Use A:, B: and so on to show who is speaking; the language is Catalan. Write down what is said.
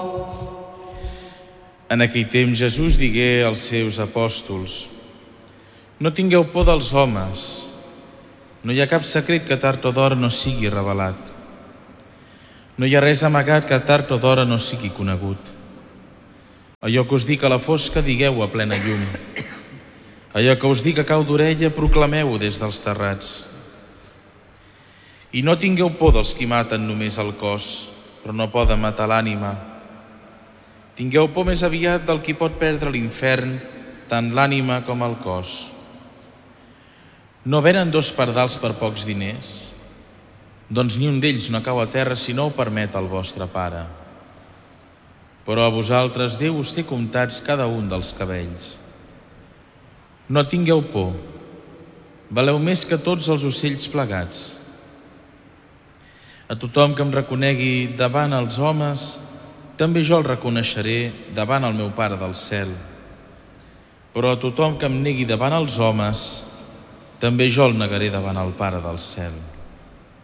A: En aquell temps Jesús digué als seus apòstols: no tingueu por dels homes. No hi ha cap secret que tard o d'hora no sigui revelat. No hi ha res amagat que tard o d'hora no sigui conegut. Allò que us dic a la fosca, digueu a plena llum. Allò que us dic a cau d'orella, proclameu-ho des dels terrats. I no tingueu por dels qui maten només el cos, però no poden matar l'ànima. Tingueu por més aviat del qui pot perdre a l'infern tant l'ànima com el cos. No venen 2 pardals per pocs diners? Doncs ni un d'ells no cau a terra si no ho permet el vostre Pare. Però a vosaltres Déu us té comptats cada un dels cabells. No tingueu por, valeu més que tots els ocells plegats. A tothom que em reconegui davant els homes, també jo el reconeixeré davant el meu Pare del cel. Però a tothom que em negui davant els homes, també jo el negaré davant el Pare del cel.